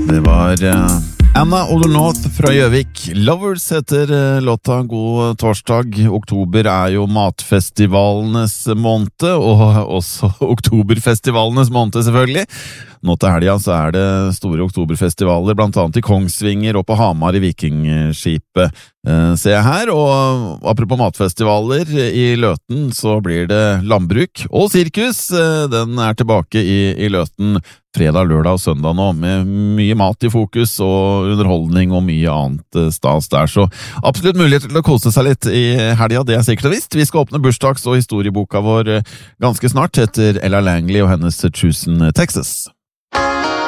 Det var Anna Oldernorth fra Gjøvik. Lovers heter låta. God torsdag. Oktober jo matfestivalenes måned, og også oktoberfestivalenes måned selvfølgelig. Nå til helga så det store oktoberfestivaler, blant annet i Kongsvinger og på Hamar i Vikingskipet, ser jeg her. Og apropos matfestivaler, i Løten så blir det landbruk og sirkus. Den tilbake i Løten fredag, lørdag og søndag nå, med mye mat i fokus og underholdning og mye annet stas der. Så absolutt mulighet til å kose seg litt i helga, det sikkert og visst. Vi skal åpne bursdags- og historieboka vår ganske snart etter Ella Langley og hennes Chosen Texas.